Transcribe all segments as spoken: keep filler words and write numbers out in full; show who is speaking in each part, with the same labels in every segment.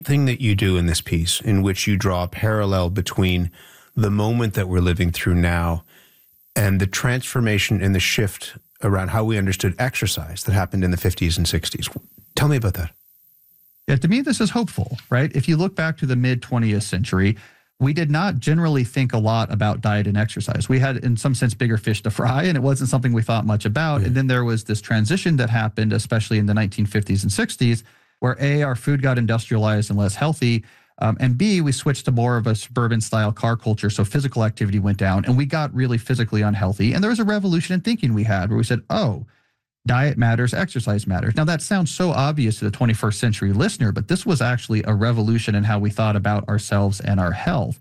Speaker 1: thing that you do in this piece, in which you draw a parallel between the moment that we're living through now and the transformation and the shift around how we understood exercise that happened in the fifties and sixties. Tell me about that.
Speaker 2: Yeah, to me, this is hopeful, right? If you look back to the mid twentieth century, we did not generally think a lot about diet and exercise. We had, in some sense, bigger fish to fry, and it wasn't something we thought much about. Yeah. And then there was this transition that happened, especially in the nineteen fifties and sixties, where A, our food got industrialized and less healthy, um, and B, we switched to more of a suburban-style car culture, so physical activity went down, and we got really physically unhealthy. And there was a revolution in thinking we had, where we said, oh, diet matters, exercise matters. Now, that sounds so obvious to the twenty-first century listener, but this was actually a revolution in how we thought about ourselves and our health.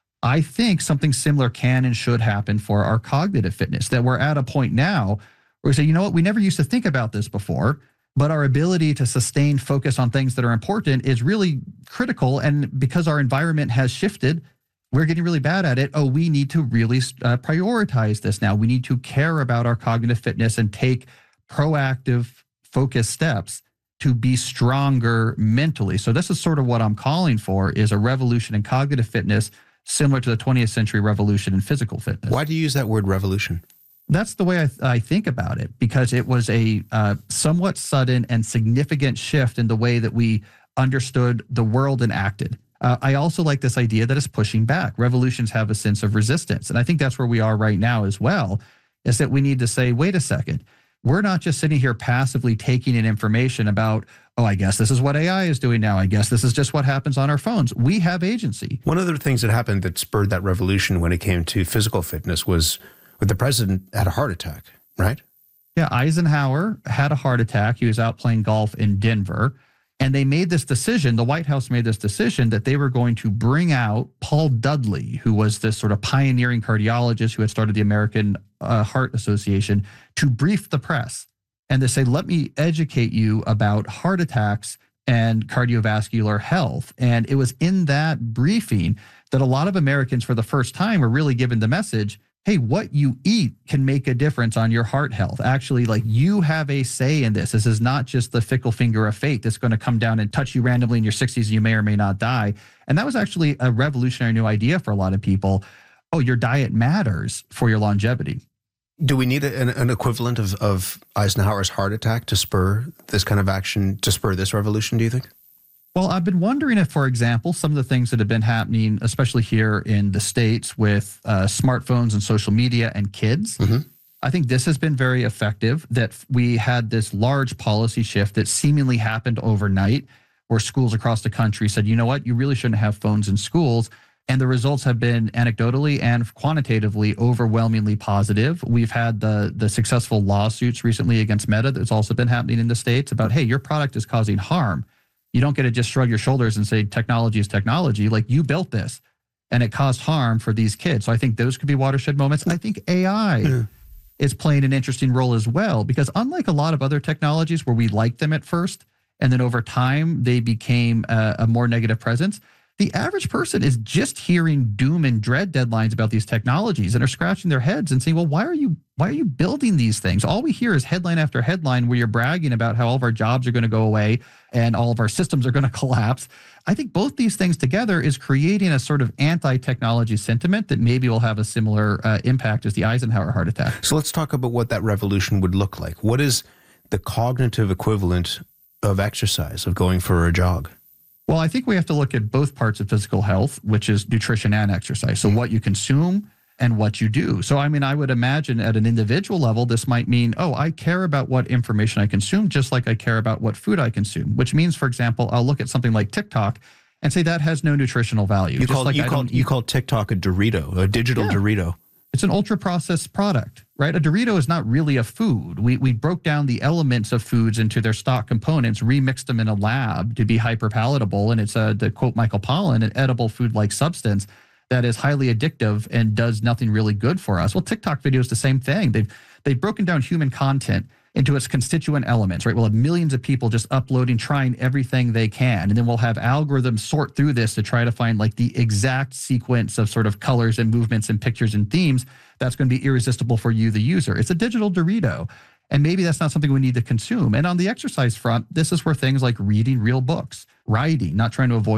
Speaker 2: I think something similar can and should happen for our cognitive fitness, that we're at a point now where we say, you know what, we never used to think about this before, but our ability to sustain focus on things that are important is really critical. And because our environment has shifted, we're getting really bad at it. Oh, we need to really uh, prioritize this now. We need to care about our cognitive fitness and take proactive, focused steps to be stronger mentally. So this is sort of what I'm calling for, is a revolution in cognitive fitness similar to the twentieth century revolution in physical fitness.
Speaker 1: Why do you use that word revolution?
Speaker 2: That's the way I, th- I think about it, because it was a uh, somewhat sudden and significant shift in the way that we understood the world and acted. Uh, I also like this idea that it's pushing back. Revolutions have a sense of resistance. And I think that's where we are right now as well, is that we need to say, wait a second, we're not just sitting here passively taking in information about, oh, I guess this is what A I is doing now. I guess this is just what happens on our phones. We have agency.
Speaker 1: One of the things that happened that spurred that revolution when it came to physical fitness was when the president had a heart attack, right?
Speaker 2: Yeah, Eisenhower had a heart attack. He was out playing golf in Denver. And they made this decision, the White House made this decision that they were going to bring out Paul Dudley, who was this sort of pioneering cardiologist who had started the American uh, Heart Association, to brief the press and to say, let me educate you about heart attacks and cardiovascular health. And it was in that briefing that a lot of Americans for the first time were really given the message, hey, what you eat can make a difference on your heart health. Actually, like, you have a say in this. This is not just the fickle finger of fate that's going to come down and touch you randomly in your sixties and you may or may not die. And that was actually a revolutionary new idea for a lot of people. Oh, your diet matters for your longevity.
Speaker 1: Do we need an, an equivalent of, of Eisenhower's heart attack to spur this kind of action, to spur this revolution, do you think?
Speaker 2: Well, I've been wondering if, for example, some of the things that have been happening, especially here in the States with uh, smartphones and social media and kids, mm-hmm. I think this has been very effective, that we had this large policy shift that seemingly happened overnight, where schools across the country said, you know what, you really shouldn't have phones in schools. And the results have been anecdotally and quantitatively overwhelmingly positive. We've had the the successful lawsuits recently against Meta that's also been happening in the States about, hey, your product is causing harm. You don't get to just shrug your shoulders and say technology is technology. Like, you built this and it caused harm for these kids. So I think those could be watershed moments. And I think A I yeah. is playing an interesting role as well, because unlike a lot of other technologies where we liked them at first and then over time they became a, a more negative presence, the average person is just hearing doom and dread deadlines about these technologies and are scratching their heads and saying, well, why are you why are you building these things? All we hear is headline after headline where you're bragging about how all of our jobs are going to go away and all of our systems are going to collapse. I think both these things together is creating a sort of anti-technology sentiment that maybe will have a similar uh, impact as the Eisenhower heart attack.
Speaker 1: So let's talk about what that revolution would look like. What is the cognitive equivalent of exercise, of going for a jog?
Speaker 2: Well, I think we have to look at both parts of physical health, which is nutrition and exercise. So what you consume and what you do. So, I mean, I would imagine at an individual level, this might mean, oh, I care about what information I consume, just like I care about what food I consume, which means, for example, I'll look at something like TikTok and say that has no nutritional value.
Speaker 1: You
Speaker 2: just
Speaker 1: call,
Speaker 2: like
Speaker 1: you,
Speaker 2: I
Speaker 1: call, you call TikTok a Dorito, a digital yeah. Dorito.
Speaker 2: It's an ultra-processed product, right? A Dorito is not really a food. We we broke down the elements of foods into their stock components, remixed them in a lab to be hyper-palatable, and it's, a, to quote Michael Pollan, an edible food-like substance that is highly addictive and does nothing really good for us. Well, TikTok video is the same thing. They've, they've broken down human content into its constituent elements, right? We'll have millions of people just uploading, trying everything they can. And then we'll have algorithms sort through this to try to find like the exact sequence of sort of colors and movements and pictures and themes that's going to be irresistible for you, the user. It's a digital Dorito. And maybe that's not something we need to consume. And on the exercise front, this is where things like reading real books, writing, not trying to avoid